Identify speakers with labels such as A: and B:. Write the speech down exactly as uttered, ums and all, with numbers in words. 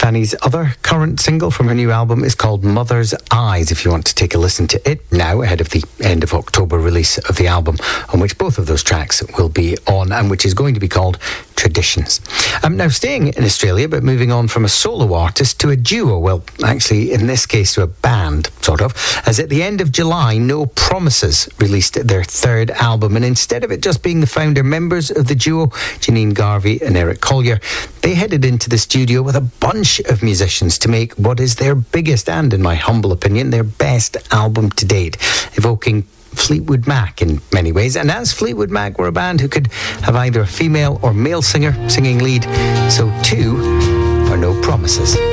A: Fanny's other current single from her new album is called Mother's Eyes, if you want to take a listen to it now, ahead of the end of October release of the album, on which both of those tracks will be on, and which is going to be called Traditions. Um, now, staying in Australia, but moving on from a solo artist to a duo, well, actually, in this case, to a band, sort of, as at the end of July, No Promises released their third album, and instead of it just being the founder members of the duo, Janine Garvey and Eric Collier, they headed into the studio with a bunch of musicians to make what is their biggest and, in my humble opinion, their best album to date, evoking Fleetwood Mac in many ways. And as Fleetwood Mac were a band who could have either a female or male singer singing lead, so too are No Promises.